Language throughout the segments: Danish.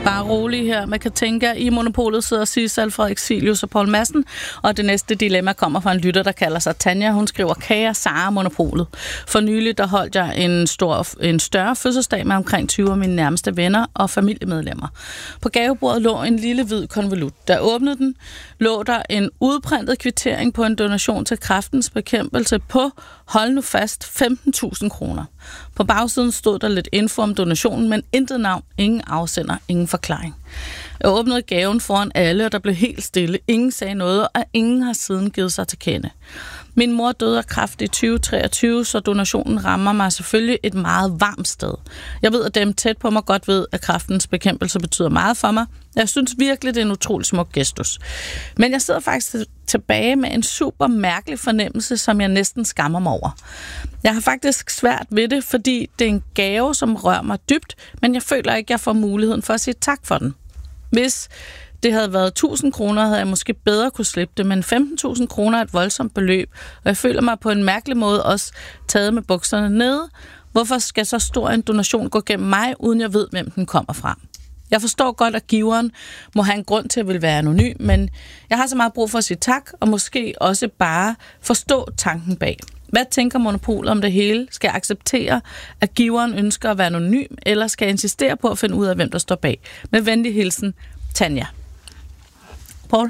Bare rolig her. Man kan tænke, at i Monopolet sidder Sissel, Frederik Silius og Poul Madsen, og det næste dilemma kommer fra en lytter, der kalder sig Tanja. Hun skriver, kære Sara Monopolet. For nylig, der holdt jeg en større fødselsdag med omkring 20 af mine nærmeste venner og familiemedlemmer. På gavebordet lå en lille hvid konvolut. Da jeg åbnede den, lå der en udprintet kvittering på en donation til Kræftens Bekæmpelse på, hold nu fast, 15.000 kroner. På bagsiden stod der lidt info om donationen, men intet navn, ingen afsender, ingen forklaring. Jeg åbnede gaven foran alle, og der blev helt stille. Ingen sagde noget, og ingen har siden givet sig til kende. Min mor døde af kræft i 2023, så donationen rammer mig selvfølgelig et meget varmt sted. Jeg ved, at dem tæt på mig godt ved, at Kræftens Bekæmpelse betyder meget for mig. Jeg synes virkelig, det er en utrolig smuk gestus. Men jeg sidder faktisk tilbage med en super mærkelig fornemmelse, som jeg næsten skammer mig over. Jeg har faktisk svært ved det, fordi det er en gave, som rører mig dybt, men jeg føler ikke, at jeg får muligheden for at sige tak for den. Hvis det havde været 1.000 kroner, havde jeg måske bedre kunne slippe det, men 15.000 kroner er et voldsomt beløb, og jeg føler mig på en mærkelig måde også taget med bukserne nede. Hvorfor skal så stor en donation gå gennem mig, uden jeg ved, hvem den kommer fra? Jeg forstår godt, at giveren må have en grund til at ville være anonym, men jeg har så meget brug for at sige tak, og måske også bare forstå tanken bag. Hvad tænker Monopolet om det hele? Skal jeg acceptere, at giveren ønsker at være anonym, eller skal jeg insistere på at finde ud af, hvem der står bag? Med venlig hilsen, Tanja. Poul?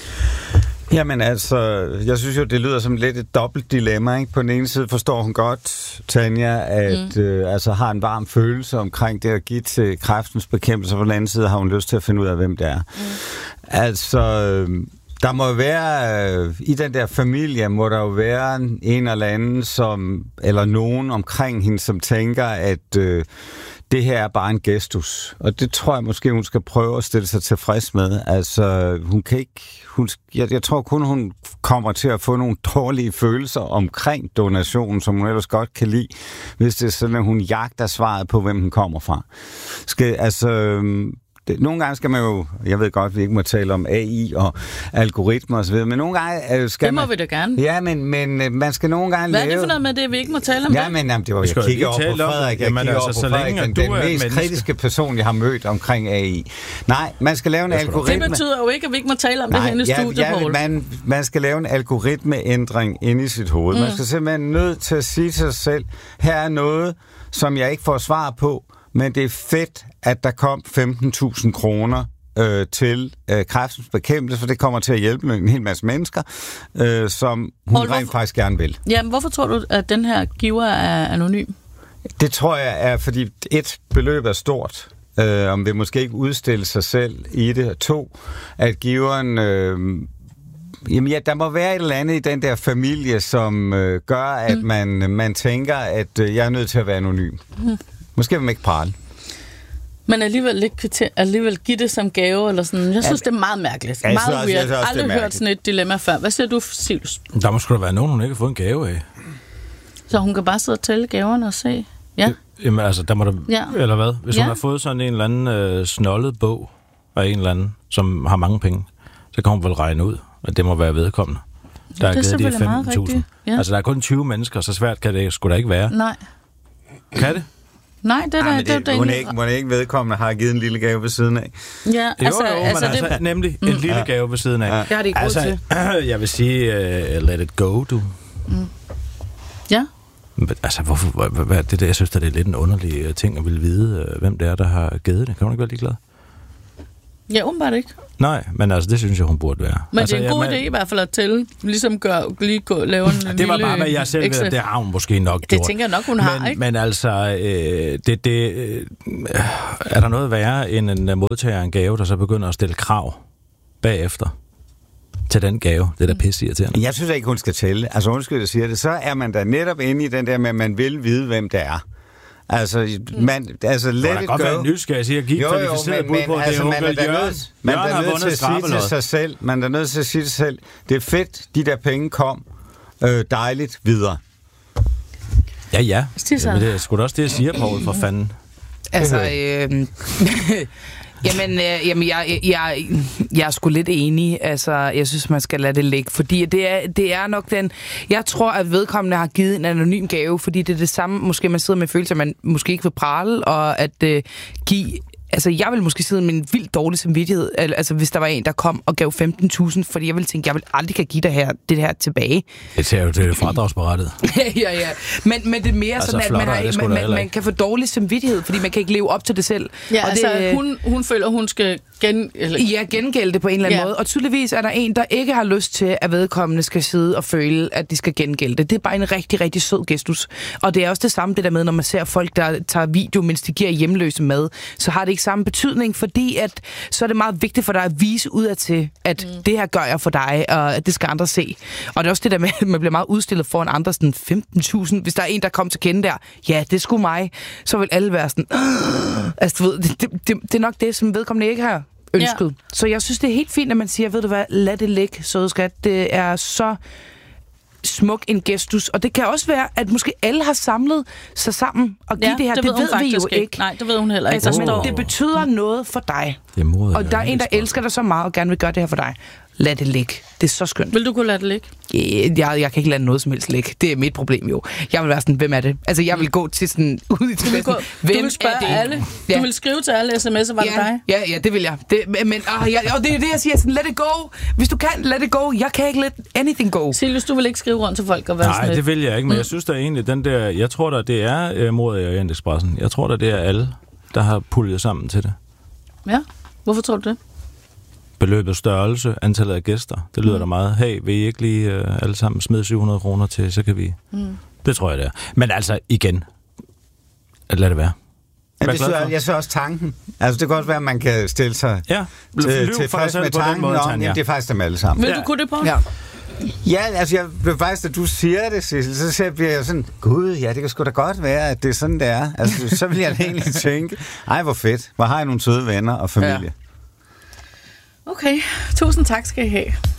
Jamen altså, jeg synes jo, det lyder som lidt et dobbelt dilemma, ikke? På den ene side forstår hun godt, Tanja, at altså har en varm følelse omkring det at give til Kræftens Bekæmpelse, og på den anden side har hun lyst til at finde ud af, hvem det er. Altså, der må være, i den der familie, må der jo være en eller anden, eller nogen omkring hende, som tænker, at det her er bare en gestus. Og det tror jeg måske, hun skal prøve at stille sig tilfreds med. Altså, hun kan ikke... Jeg tror kun, hun kommer til at få nogle dårlige følelser omkring donationen, som hun ellers godt kan lide, hvis det er sådan, at hun jagter svaret på, hvem hun kommer fra. Nogle gange skal man jo, jeg ved godt, vi ikke må tale om AI og algoritmer og så videre, men nogle gange skal man... Det må vi da gerne. Ja, men man skal nogle gange lave... Hvad er det for noget med det, vi ikke må tale om det? Ja, men det var, jeg kigger over på Frederik. Jeg kigger over på Frederik, den mest kritiske person, jeg har mødt omkring AI. Nej, man skal lave en algoritme... Det betyder jo ikke, at vi ikke må tale om det her i studiet, Poul. Man skal lave en algoritmeændring inde i sit hoved. Man skal simpelthen nødt til at sige til sig selv, her er noget, som jeg ikke får svar på, men det er fedt, at der kom 15.000 kroner til Kræftens Bekæmpelse, for det kommer til at hjælpe en hel masse mennesker, som hun rent faktisk gerne vil. Jamen, hvorfor tror du, at den her giver er anonym? Det tror jeg er, fordi beløb er stort, om vil måske ikke udstille sig selv i det, 2, at giveren... Jamen ja, der må være et eller andet i den der familie, som gør, at man tænker, at jeg er nødt til at være anonym. Måske vil man ikke prale. Men alligevel give det som gave, eller sådan. Jeg synes, det er meget mærkeligt. Meget weird. Jeg har aldrig hørt sådan et dilemma før. Hvad siger du, Silius? Der må sgu da være nogen, hun ikke har fået en gave af. Så hun kan bare sidde og tælle gaverne og se? Ja. Jamen altså, der må der... Ja. Eller hvad? Hvis hun har fået sådan en eller anden snollet bog af en eller anden, som har mange penge, så kan hun vel regne ud, at det må være vedkommende. Der er givet de 15.000. Ja. Altså, der er kun 20 mennesker, så svært kan det sgu da ikke være. Nej. Kan det? Nej, det må ikke vedkommende har givet en lille gave ved siden af. Ja, altså nemlig en lille gave ved siden af. Ja, det er godt til. Jeg vil sige, let it go, du. Ja. Altså, hvad er det der? Jeg synes, det er lidt en underlig ting at ville vide, hvem det er, der har givet det. Kan hun ikke være ligeglad? Ja, åbenbart ikke. Nej, men altså, det synes jeg, hun burde være. Men altså, det er en god idé i hvert fald at tælle. Ligesom lave en lille... Det var bare, hvad jeg selv ved, det har hun måske nok gjort. Det tænker jeg nok, hun har, ikke? Men altså, er der noget værre end en modtager en gave, der så begynder at stille krav bagefter til den gave? Det er da pisseirriterende. Jeg synes ikke, hun skal tælle. Altså, undskyld, jeg siger det. Så er man da netop inde i den der med, at man vil vide, hvem det er. Altså, let it go. Det kan godt være nysgerrig, siger, at give kvalificeret bud på, altså, man er nødt til at sige til sig selv, det er fedt, de der penge kom, dejligt videre. Ja. Men det er sgu da også det, jeg siger, Poul, for fanden. Altså, Jamen, jeg er sgu lidt enig. Altså, jeg synes, man skal lade det ligge, fordi det er nok den... Jeg tror, at vedkommende har givet en anonym gave, fordi det er det samme, måske man sidder med følelser, man måske ikke vil prale, og at give Altså, jeg vil måske sidde med en vildt dårlig samvittighed, altså hvis der var en, der kom og gav 15.000, fordi jeg ville tænke, jeg vil aldrig kan give det her tilbage. Det er jo det fradragsberettet. ja. Men det er mere altså, sådan, at man kan få dårlig samvittighed, fordi man kan ikke leve op til det selv. Ja, og altså, hun føler, hun skal gengælde det på en eller anden måde. Og tydeligvis er der en, der ikke har lyst til, at vedkommende skal sidde og føle, at de skal gengælde det. Det er bare en rigtig, rigtig sød gestus. Og det er også det samme det der med, når man ser folk, der tager video, mens de giver hjemløse mad, så har det ikke samme betydning, fordi at, så er det meget vigtigt for dig at vise udad til, at det her gør jeg for dig, og at det skal andre se. Og det er også det der med, at man bliver meget udstillet foran andre, sådan 15.000. Hvis der er en, der kommer til kende der, ja, det er sgu mig, så vil alle være sådan, altså, du ved, det er nok det, som vedkommende ikke har ønsket. Ja. Så jeg synes, det er helt fint, at man siger, ved du hvad, lad det ligge, søde skat. Det er så smuk en gestus, og det kan også være, at måske alle har samlet sig sammen og give det her. Det ved vi jo ikke. Nej, det ved hun heller ikke. Altså, men det betyder noget for dig. Og der er en, der elsker dig så meget og gerne vil gøre det her for dig. Lad det ligge. Det er så skønt. Vil du kunne lade det ligge? Jeg kan ikke lade noget som helst ligge. Det er mit problem jo. Jeg vil være sådan, hvem er det? Altså, jeg vil gå til sådan ud i tilfælden. Du vil spørge alle. Ja. Du vil skrive til alle sms'er, var det dig? Ja, det vil jeg. Og det er det, jeg siger. Sådan, let it go. Hvis du kan, let it go. Jeg kan ikke let anything go. Silus, du vil ikke skrive rundt til folk og være sådan. Nej, det vil jeg ikke, men jeg synes da egentlig, den der, jeg tror da, det er Mord i Orientexpressen. Jeg tror da, det er alle, der har puljet sammen til det. Ja, hvorfor tror du det? Beløbet størrelse, antallet af gæster. Det lyder da meget. Hey, vil I ikke lige alle sammen smide 700 kroner til, så kan vi... Det tror jeg, det er. Men altså, igen, lad det være. Jeg synes også tanken. Altså, det kan også være, at man kan stille sig tilfreds med tanken om, det er faktisk dem alle sammen. Vil du kunne det på? Ja, altså, jeg blev faktisk, da du siger det, Sissel, så bliver jeg sådan, gud, ja, det kan sgu da godt være, at det er sådan, det er. Altså, så vil jeg da egentlig tænke, ej, hvor fedt. Hvor har jeg nogle søde venner og familie. Okay, tusind tak skal I have.